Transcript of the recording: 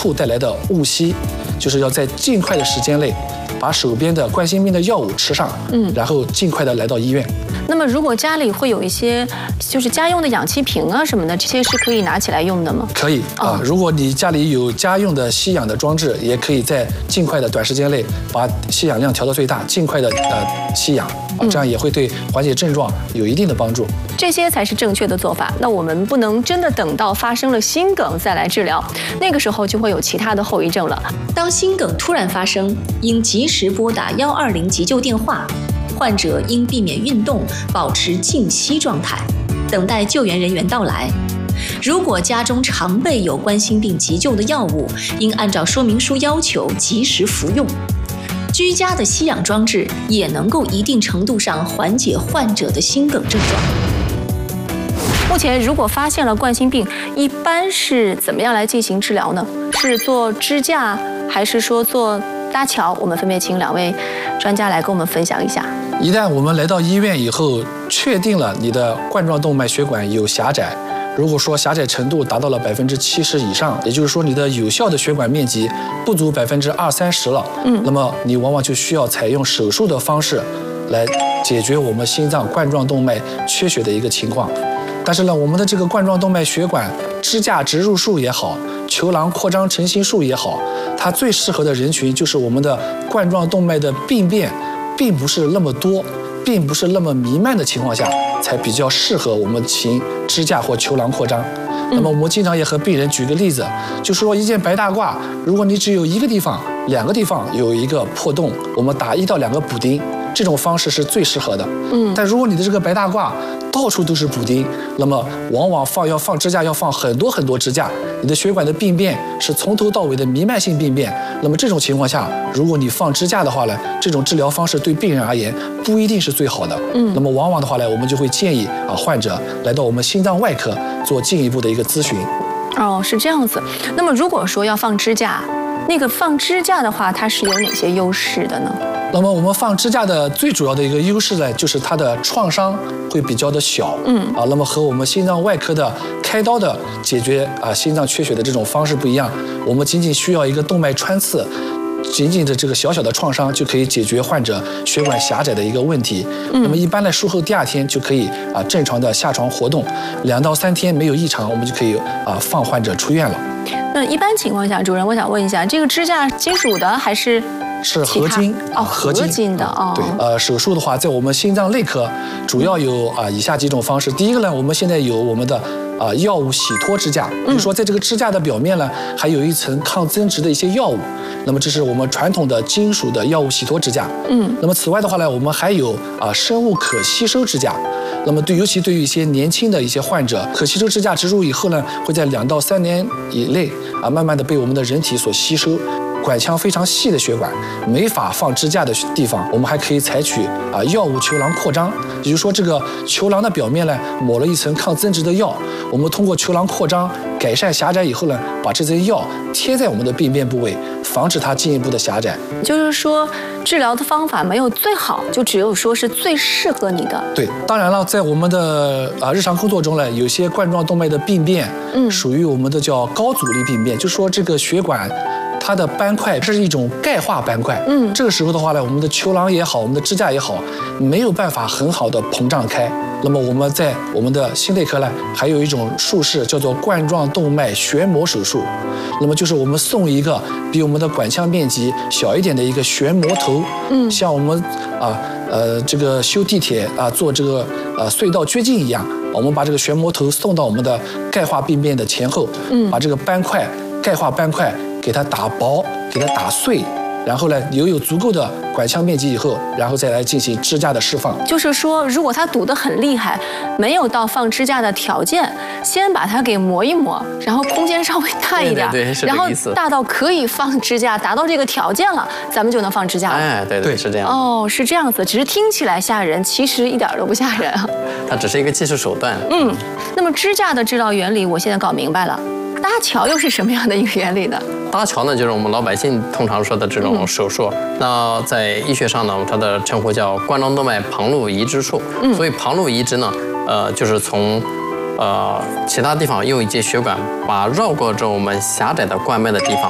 吐带来的误吸，就是要在尽快的时间内把手边的冠心病的药物吃上，然后尽快的来到医院。 那么，如果家里会有一些就是家用的氧气瓶啊什么的，这些是可以拿起来用的吗？可以啊，如果你家里有家用的吸氧的装置，也可以在尽快的短时间内把吸氧量调到最大，尽快的吸氧，这样也会对缓解症状有一定的帮助。 这些才是正确的做法。那我们不能真的等到发生了心梗再来治疗，那个时候就会有其他的后遗症了。 当心梗突然发生，应及时拨打120急救电话。患者应避免运动，保持静息状态，等待救援人员到来。如果家中常备有冠心病急救的药物，应按照说明书要求及时服用。居家的吸氧装置也能够一定程度上缓解患者的心梗症状。 目前，如果发现了冠心病，一般是怎么样来进行治疗呢？是做支架，还是说做搭桥？我们分别请2位专家来跟我们分享一下。 一旦我们来到医院以后，确定了你的冠状动脉血管有狭窄，如果说狭窄程度达到了70%以上，也就是说你的有效的血管面积不足20-30%了，那么你往往就需要采用手术的方式来解决我们心脏冠状动脉缺血的一个情况。但是呢，我们的这个冠状动脉血管支架植入术也好，球囊扩张成型术也好，它最适合的人群就是我们的冠状动脉的病变并不是那么多，并不是那么弥漫的情况下，才比较适合我们行支架或球囊扩张。那么我们经常也和病人举个例子，就说一件白大褂，如果你只有1个地方、2个地方有一个破洞，我们打1到2个补丁，这种方式是最适合的。但如果你的这个白大褂到处都是补丁，那么往往要放支架，要放很多支架，你的血管的病变是从头到尾的弥漫性病变。那么这种情况下，如果你放支架的话呢，这种治疗方式对病人而言不一定是最好的。那么往往的话呢，我们就会建议患者来到我们心脏外科做进一步的一个咨询。 哦，是这样子。那么如果说要放支架，那个放支架的话，它是有哪些优势的呢？ 那么我们放支架的最主要的一个优势呢，就是它的创伤会比较的小，那么和我们心脏外科的开刀的解决心脏缺血的这种方式不一样，我们仅仅需要一个动脉穿刺，仅仅的这个小小的创伤就可以解决患者血管狭窄的一个问题。那么一般的术后第2天就可以正常的下床活动，2到3天没有异常，我们就可以放患者出院了。 那一般情况下，主任，我想问一下，这个支架金属的还是合金？ 合金的哦。 对，手术的话，在我们心脏内科主要有以下几种方式。第一个呢，我们现在有我们的药物洗脱支架，比如说在这个支架的表面呢，还有一层抗增殖的一些药物。那么这是我们传统的金属的药物洗脱支架。那么此外的话呢，我们还有生物可吸收支架。那么尤其对于一些年轻的一些患者，可吸收支架植入以后呢，会在2到3年以内慢慢的被我们的人体所吸收。管腔非常细的血管没法放支架的地方，我们还可以采取药物球囊扩张，也就是说这个球囊的表面呢抹了一层抗增殖的药，我们通过球囊扩张改善狭窄以后呢，把这层药贴在我们的病变部位，防止它进一步的狭窄。 就是说治疗的方法没有最好，就只有说是最适合你的。 对，当然了，在我们的日常工作中呢，有些冠状动脉的病变，属于我们的叫高阻力病变，就是说这个血管它的斑块是一种钙化斑块，这个时候的话呢，我们的球囊也好，我们的支架也好，没有办法很好的膨胀开。那么我们在我们的心内科呢，还有一种术式叫做冠状动脉旋膜手术。那么就是我们送一个比我们的管腔面积小一点的一个旋膜头，像我们这个修地铁做这个隧道掘进一样，我们把这个旋膜头送到我们的钙化病变的前后，把这个钙化斑块给它打薄，给它打碎，然后呢，有足够的管腔面积以后，然后再来进行支架的释放。 就是说，如果它堵得很厉害，没有到放支架的条件，先把它给磨一磨，然后空间稍微大一点， 对， 然后大到可以放支架，达到这个条件了，咱们就能放支架了。 哎，对，是这样。 哦，是这样子，只是听起来吓人，其实一点都不吓人。 它只是一个技术手段。 那么支架的治疗原理，我现在搞明白了。搭桥又是什么样的一个原理呢？ 搭桥呢，就是我们老百姓通常说的这种手术。那在医学上呢，它的称呼叫冠状动脉旁路移植术。所以旁路移植呢，就是从其他地方用一节血管把绕过着我们狭窄的冠脉的地方